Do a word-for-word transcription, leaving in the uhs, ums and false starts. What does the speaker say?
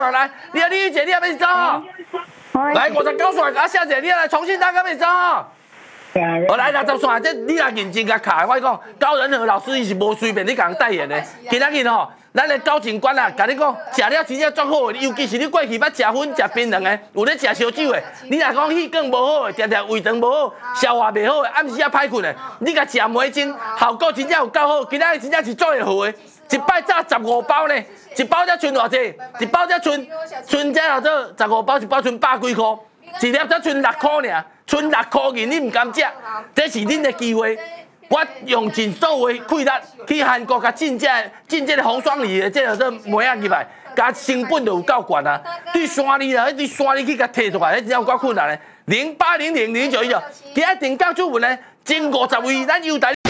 来，你啊，李玉姐，你还没走？来五十九线，啊，小姐，你来重新打，还没走？我来六十线，这你若认真甲卡，我讲高仁和老师伊是无随便你甲人代言的。今仔日吼，咱的高警官啊，甲你讲，食了真正足好的，尤其是你过去捌食薰、食槟榔的，有咧食烧酒的，你若讲气更无好的，常常胃肠无好，消化袂好的，暗时啊歹困的，你甲食梅精，效果真正有够好。今仔日真正是做会好的，一摆炸十五包呢，一包才剩偌济？一包才剩剩只落做十五包，一包剩百几箍。一粒才剩六箍尔，剩六箍银，你唔敢食，这是恁的机会。我用尽所有气力去韩国甲进这进这个红双梨的这个做梅啊入来，甲成本就有够悬啊！对山里啦，对山里去甲摕出来，迄真正有够困难的。零八零零零九一九，今仔定岗主文呢，前五十位咱优待。